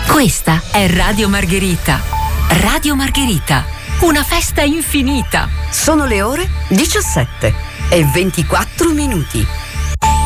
Questa è Radio Margherita. Radio Margherita, una festa infinita. Sono le ore 17:24.